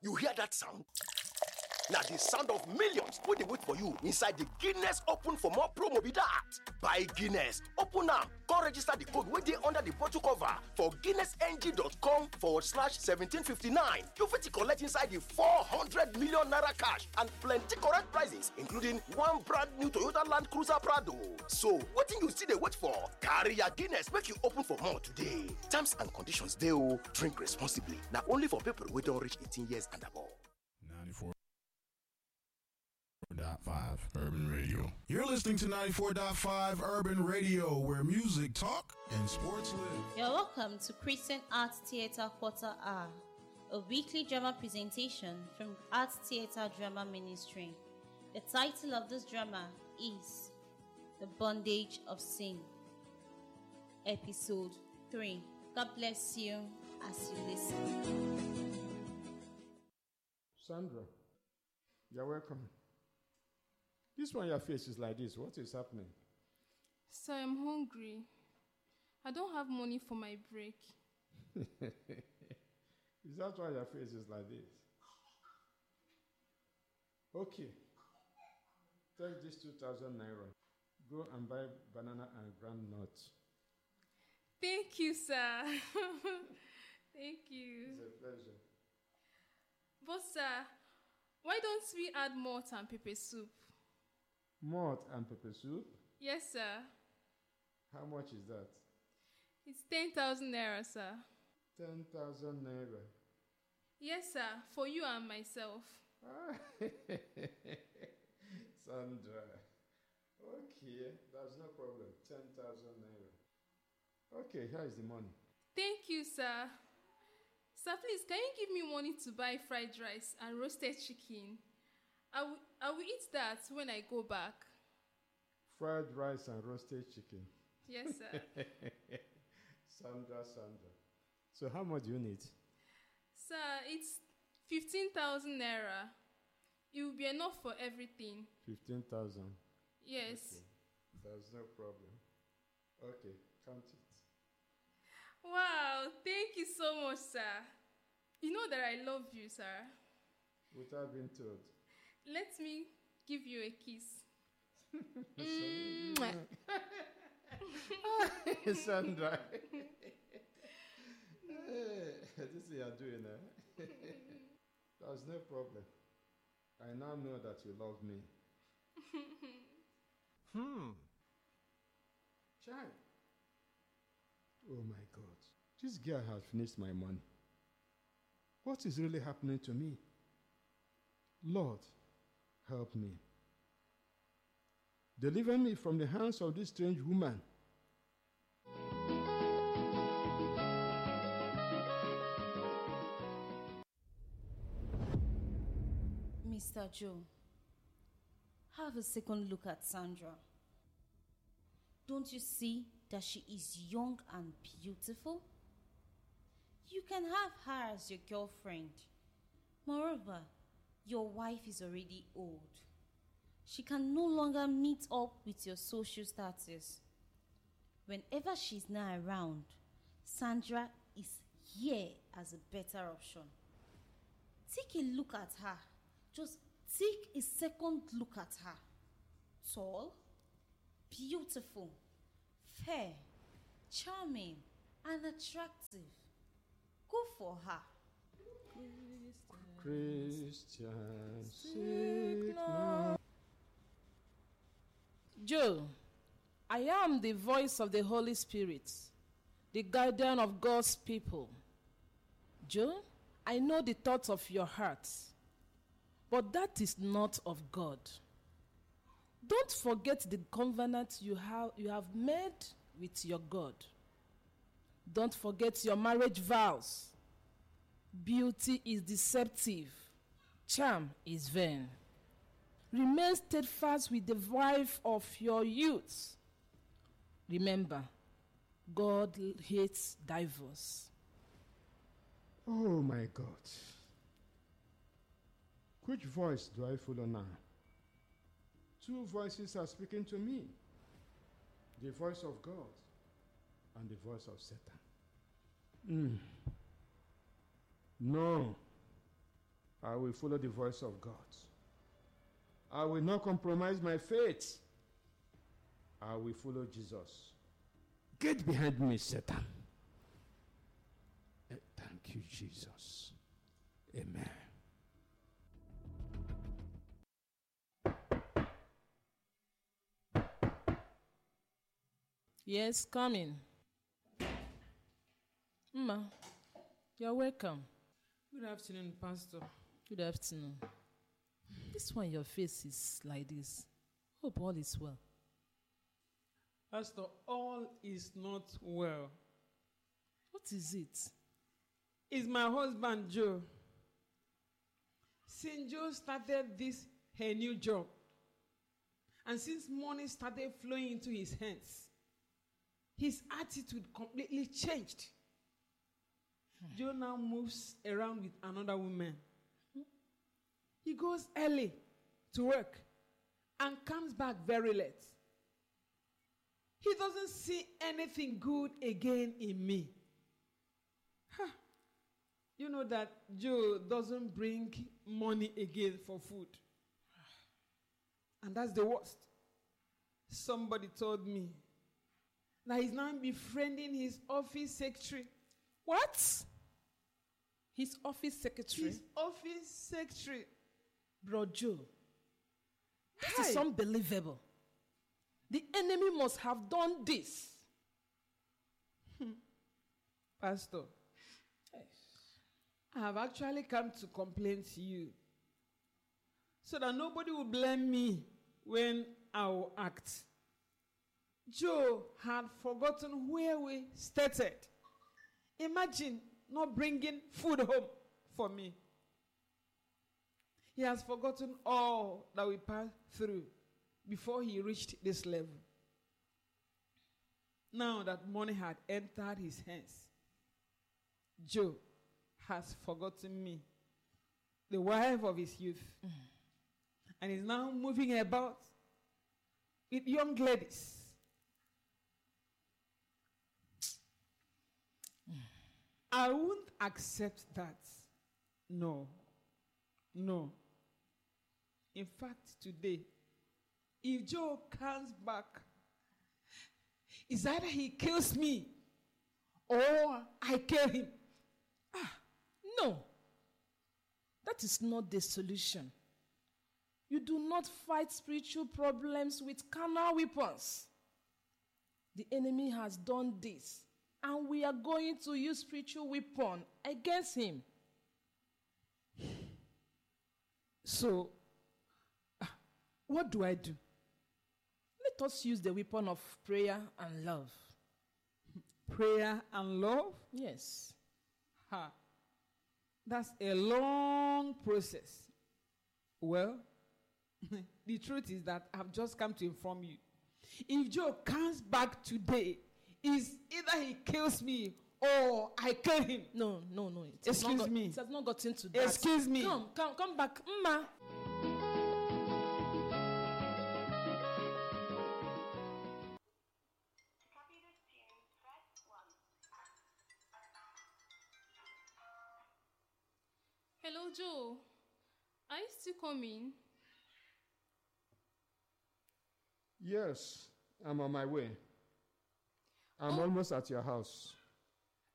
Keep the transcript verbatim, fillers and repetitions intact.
You hear that sound? Now the sound of millions wey dey wait for you inside the Guinness Open for More promo be that. Buy Guinness, open am, come register the code wey dey under the bottle cover for guinnessng.com forward slash seventeen fifty-nine. You fit collect inside the four hundred million naira cash and plenty correct prizes, including one brand new Toyota Land Cruiser Prado. So, wetin you still dey wait for? Carry your Guinness make you open for more today. Terms and conditions dey o. Drink responsibly. Na only for people wey don reach eighteen years and above. ninety-four point five Urban Radio. You're listening to ninety-four point five Urban Radio, where music talk and sports live. You're welcome to Christian Arts Theatre Quarter Hour, a weekly drama presentation from Arts Theatre Drama Ministry. The title of this drama is The Bondage of Sin, Episode three. God bless you as you listen. Sandra, you're welcome. This one your face is like this. What is happening? Sir, I'm hungry. I don't have money for my break. Is that why your face is like this? Okay. Take this two thousand naira. Go and buy banana and groundnut. Thank you, sir. Thank you. It's a pleasure. But, sir, why don't we add malt and pepper soup? Malt and pepper soup? Yes, sir. How much is that? It's ten thousand naira, sir. ten thousand naira. Yes, sir, for you and myself. Sandra. Okay, that's no problem. ten thousand naira. Okay, here is the money. Thank you, sir. Sir, please, can you give me money to buy fried rice and roasted chicken? I will, I will eat that when I go back. Fried rice and roasted chicken. Yes, sir. Sandra, Sandra. So how much do you need? Sir, it's fifteen thousand naira. It will be enough for everything. fifteen thousand? Yes. Okay. There's no problem. Okay, count it. Wow, thank you so much, sir. You know that I love you, sir. Without being told. Let me give you a kiss. Sandra. Hey, this is what you're doing, eh? There's no problem. I now know that you love me. hmm. Child. Oh my God. This girl has finished my money. What is really happening to me? Lord, help me. Deliver me from the hands of this strange woman. Mister Joe, have a second look at Sandra. Don't you see that she is young and beautiful? You can have her as your girlfriend. Moreover, your wife is already old. She can no longer meet up with your social status. Whenever she's not around, Sandra is here as a better option. Take a look at her. Just take a second look at her. Tall, beautiful, fair, charming, and attractive. Go for her. Christian, seek not. Joe, I am the voice of the Holy Spirit, the guardian of God's people. Joe, I know the thoughts of your heart, but that is not of God. Don't forget the covenant you have, you have made with your God. Don't forget your marriage vows. Beauty is deceptive. Charm is vain. Remain steadfast with the wife of your youth. Remember, God hates divorce. Oh my God. Which voice do I follow now? Two voices are speaking to me. The voice of God and the voice of Satan. Mm. No. I will follow the voice of God. I will not compromise my faith. I will follow Jesus. Get behind me, Satan. Eh, Thank you, Jesus. Amen. Yes, come in. Ma, you're welcome. Good afternoon, Pastor. Good afternoon. This one, your face is like this. Hope all is well. Pastor, all is not well. What is it? It's my husband, Joe. Since Joe started this her new job, and since money started flowing into his hands, his attitude completely changed. Hmm. Joe now moves around with another woman. Hmm. He goes early to work and comes back very late. He doesn't see anything good again in me. Huh. You know that Joe doesn't bring money again for food. And that's the worst. Somebody told me that he's now befriending his office secretary. What? His office secretary? His office secretary. Bro Joe, this Hi. is unbelievable. The enemy must have done this. Pastor, I have actually come to complain to you so that nobody will blame me when I will act. Joe had forgotten where we started. Imagine not bringing food home for me. He has forgotten all that we passed through before he reached this level. Now that money had entered his hands, Joe has forgotten me, the wife of his youth, mm. and is now moving about with young ladies. Mm. I won't accept that. No. No. In fact, today, if Joe comes back, it's either he kills me or I kill him. Ah, no. That is not the solution. You do not fight spiritual problems with carnal weapons. The enemy has done this, and we are going to use spiritual weapon against him. So, uh, what do I do? Let us use the weapon of prayer and love. Prayer and love? Yes. Ha. That's a long process. Well, the truth is that I've just come to inform you. If Joe comes back today, is either he kills me or I kill him. No, no, no. It Excuse got, me. It has not gotten to that. Excuse me. Come, come, come back. Mma. Hello, Joe. Are you still coming? Yes, I'm on my way. I'm Oh. almost at your house.